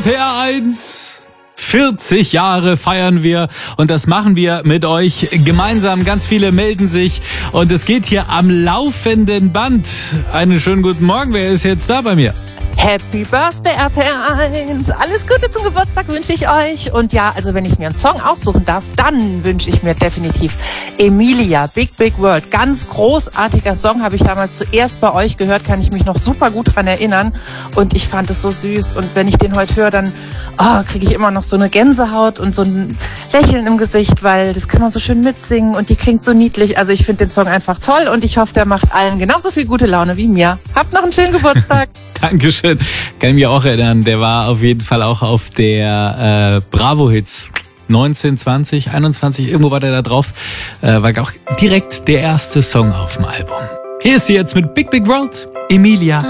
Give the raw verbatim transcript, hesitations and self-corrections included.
P R eins. vierzig Jahre feiern wir und das machen wir mit euch gemeinsam. Ganz viele melden sich und es geht hier am laufenden Band. Einen schönen guten Morgen. Wer ist jetzt da bei mir? Happy Birthday R P R eins. Alles Gute zum Geburtstag wünsche ich euch. Und ja, also wenn ich mir einen Song aussuchen darf, dann wünsche ich mir definitiv Emilia, Big Big World. Ganz großartiger Song, habe ich damals zuerst bei euch gehört, kann ich mich noch super gut dran erinnern. Und ich fand es so süß. Und wenn ich den heute höre, dann oh, kriege ich immer noch so eine Gänsehaut und so ein Lächeln im Gesicht, weil das kann man so schön mitsingen und die klingt so niedlich. Also ich finde den Song einfach toll und ich hoffe, der macht allen genauso viel gute Laune wie mir. Habt noch einen schönen Geburtstag. Dankeschön. Kann ich mich auch erinnern. Der war auf jeden Fall auch auf der äh, Bravo-Hits. neunzehn, zwanzig, einundzwanzig, irgendwo war der da drauf. Äh, war auch direkt der erste Song auf dem Album. Hier ist sie jetzt mit Big Big World, Emilia.